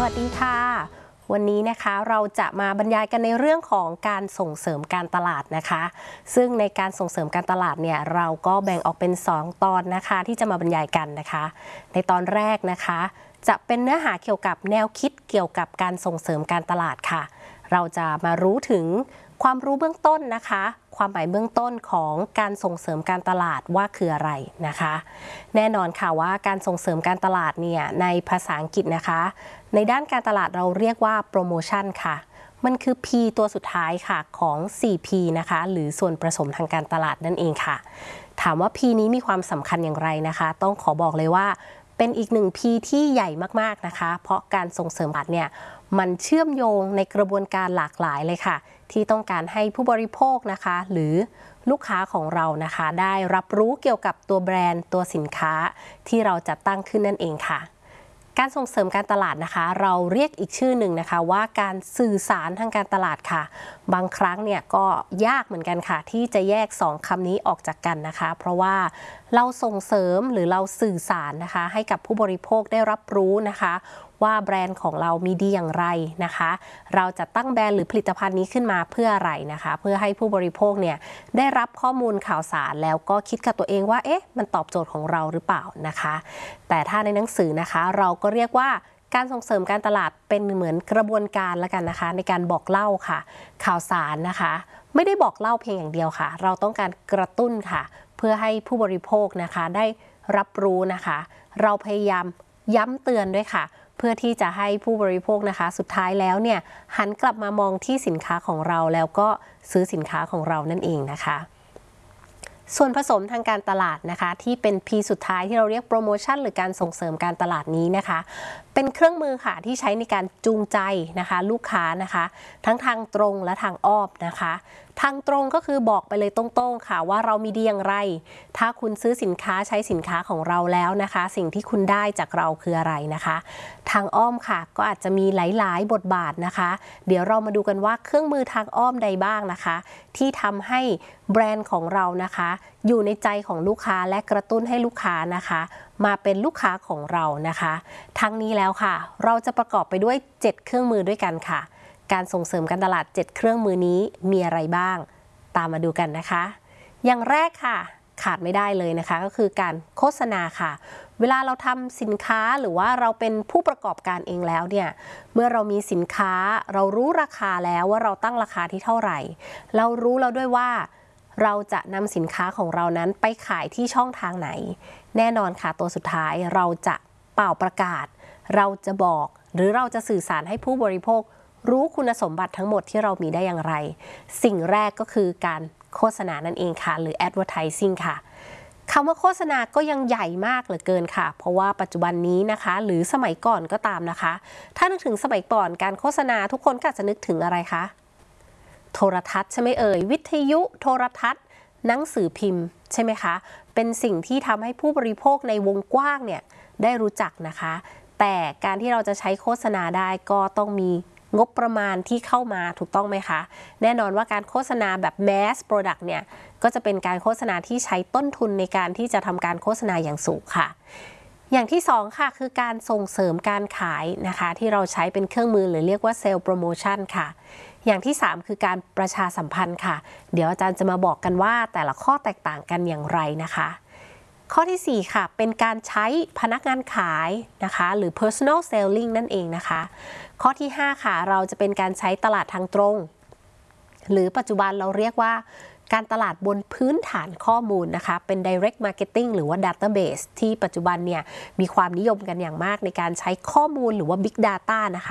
วัสดีค่ะวันนี้นะคะเราจะมาบรรยายกันในเรื่องของการส่งเสริมการตลาดนะคะซึ่งในการส่งเสริมการตลาดเนี่ยเราก็แบ่งออกเป็น2ตอนนะคะที่จะมาบรรยายกันนะคะในตอนแรกนะคะจะเป็นเนื้อหาเกี่ยวกับแนวคิดเกี่ยวกับการส่งเสริมการตลาดค่ะเราจะมารู้ถึงความรู้เบื้องต้นนะคะความหมายเบื้องต้นของการส่งเสริมการตลาดว่าคืออะไรนะคะแน่นอนค่ะว่าการส่งเสริมการตลาดเนี่ยในภาษาอังกฤษนะคะในด้านการตลาดเราเรียกว่าโปรโมชั่นค่ะมันคือ P ตัวสุดท้ายค่ะของ 4P นะคะหรือส่วนผสมทางการตลาดนั่นเองค่ะถามว่า P นี้มีความสำคัญอย่างไรนะคะต้องขอบอกเลยว่าเป็นอีกหนึ่ง P ที่ใหญ่มากๆนะคะเพราะการส่งเสริมตลาดเนี่ยมันเชื่อมโยงในกระบวนการหลากหลายเลยค่ะที่ต้องการให้ผู้บริโภคนะคะหรือลูกค้าของเรานะคะได้รับรู้เกี่ยวกับตัวแบรนด์ตัวสินค้าที่เราจัดตั้งขึ้นนั่นเองค่ะการส่งเสริมการตลาดนะคะเราเรียกอีกชื่อหนึ่งนะคะว่าการสื่อสารทางการตลาดค่ะบางครั้งเนี่ยก็ยากเหมือนกันค่ะที่จะแยก2คำนี้ออกจากกันนะคะเพราะว่าเราส่งเสริมหรือเราสื่อสารนะคะให้กับผู้บริโภคได้รับรู้นะคะว่าแบรนด์ของเรามีดีอย่างไรนะคะเราจะตั้งแบรนด์หรือผลิตภัณฑ์นี้ขึ้นมาเพื่ออะไรนะคะเพื่อให้ผู้บริโภคเนี่ยได้รับข้อมูลข่าวสารแล้วก็คิดกับตัวเองว่าเอ๊ะมันตอบโจทย์ของเราหรือเปล่านะคะแต่ถ้าในหนังสือนะคะเราก็เรียกว่าการส่งเสริมการตลาดเป็นเหมือนกระบวนการละกันนะคะในการบอกเล่าค่ะข่าวสารนะคะไม่ได้บอกเล่าเพียงอย่างเดียวค่ะเราต้องการกระตุ้นค่ะเพื่อให้ผู้บริโภคนะคะได้รับรู้นะคะเราพยายามย้ำเตือนด้วยค่ะเพื่อที่จะให้ผู้บริโภคนะคะสุดท้ายแล้วเนี่ยหันกลับมามองที่สินค้าของเราแล้วก็ซื้อสินค้าของเรานั่นเองนะคะส่วนผสมทางการตลาดนะคะที่เป็น P สุดท้ายที่เราเรียกโปรโมชั่นหรือการส่งเสริมการตลาดนี้นะคะเป็นเครื่องมือค่ะที่ใช้ในการจูงใจนะคะลูกค้านะคะทั้งทางตรงและทางอ้อมนะคะทางตรงก็คือบอกไปเลยตรงๆค่ะว่าเรามีดีอย่างไรถ้าคุณซื้อสินค้าใช้สินค้าของเราแล้วนะคะสิ่งที่คุณได้จากเราคืออะไรนะคะทางอ้อมค่ะก็อาจจะมีหลายๆบทบาทนะคะเดี๋ยวเรามาดูกันว่าเครื่องมือทางอ้อมใดบ้างนะคะที่ทำให้แบรนด์ของเรานะคะอยู่ในใจของลูกค้าและกระตุ้นให้ลูกค้านะคะมาเป็นลูกค้าของเรานะคะทั้งนี้แล้วค่ะเราจะประกอบไปด้วย7เครื่องมือด้วยกันค่ะการส่งเสริมการตลาด7เครื่องมือนี้มีอะไรบ้างตามมาดูกันนะคะอย่างแรกค่ะขาดไม่ได้เลยนะคะก็คือการโฆษณาค่ะเวลาเราทำสินค้าหรือว่าเราเป็นผู้ประกอบการเองแล้วเนี่ยเมื่อเรามีสินค้าเรารู้ราคาแล้วว่าเราตั้งราคาที่เท่าไหร่เรารู้แล้วด้วยว่าเราจะนำสินค้าของเรานั้นไปขายที่ช่องทางไหนแน่นอนค่ะตัวสุดท้ายเราจะเป่าประกาศเราจะบอกหรือเราจะสื่อสารให้ผู้บริโภครู้คุณสมบัติทั้งหมดที่เรามีได้อย่างไรสิ่งแรกก็คือการโฆษณานั่นเองค่ะหรือ advertising ค่ะคำว่าโฆษณาก็ยังใหญ่มากเหลือเกินค่ะเพราะว่าปัจจุบันนี้นะคะหรือสมัยก่อนก็ตามนะคะถ้านึกถึงสมัยก่อนการโฆษณาทุกคนก็จะนึกถึงอะไรคะโทรทัศน์ใช่ไหมเอ่ยวิทยุโทรทัศน์หนังสือพิมพ์ใช่ไหมคะเป็นสิ่งที่ทำให้ผู้บริโภคในวงกว้างเนี่ยได้รู้จักนะคะแต่การที่เราจะใช้โฆษณาได้ก็ต้องมีงบประมาณที่เข้ามาถูกต้องไหมคะแน่นอนว่าการโฆษณาแบบ mass product เนี่ยก็จะเป็นการโฆษณาที่ใช้ต้นทุนในการที่จะทำการโฆษณาอย่างสูงค่ะอย่างที่2ค่ะคือการส่งเสริมการขายนะคะที่เราใช้เป็นเครื่องมือหรือเรียกว่า sales promotion ค่ะอย่างที่3คือการประชาสัมพันธ์ค่ะเดี๋ยวอาจารย์จะมาบอกกันว่าแต่ละข้อแตกต่างกันอย่างไรนะคะข้อที่4ค่ะเป็นการใช้พนักงานขายนะคะหรือ personal selling นั่นเองนะคะข้อที่5ค่ะเราจะเป็นการใช้ตลาดทางตรงหรือปัจจุบันเราเรียกว่าการตลาดบนพื้นฐานข้อมูลนะคะเป็น direct marketing หรือว่า database ที่ปัจจุบันเนี่ยมีความนิยมกันอย่างมากในการใช้ข้อมูลหรือว่า big data นะคะ